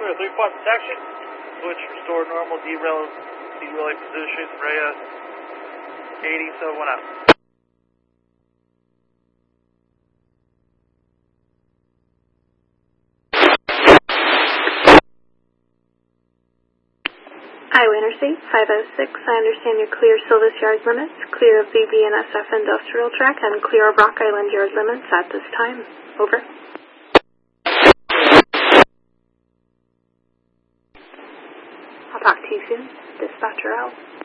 Clear 3-pot protection. Switch, restore normal, derailing position, Rhea, 80, so 1 out. Highway Interstate 506, I understand you're clear Silvis Yard limits, clear of the BNSF industrial track, and clear of Rock Island Yard limits at this time. Over. I'll talk to you soon. Dispatcher out.